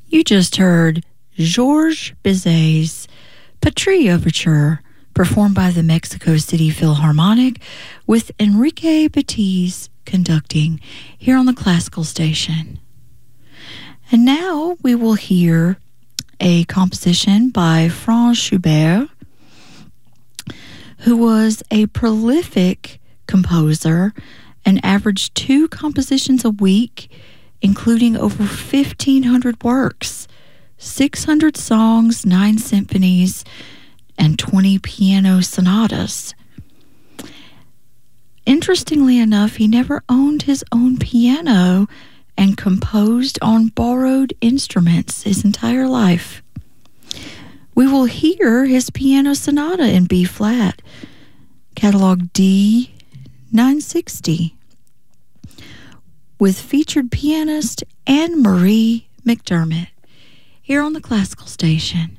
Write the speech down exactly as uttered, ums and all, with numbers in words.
You just heard Georges Bizet's Patrie Overture, performed by the Mexico City Philharmonic, with Enrique Batiz conducting here on the Classical Station. And now we will hear a composition by Franz Schubert, who was a prolific composer and averaged two compositions a week, including over fifteen hundred works, six hundred songs, nine symphonies, and twenty piano sonatas. Interestingly enough, he never owned his own piano and composed on borrowed instruments his entire life. We will hear his piano sonata in B flat, catalog D nine sixty, with featured pianist Anne Marie McDermott, here on the Classical Station.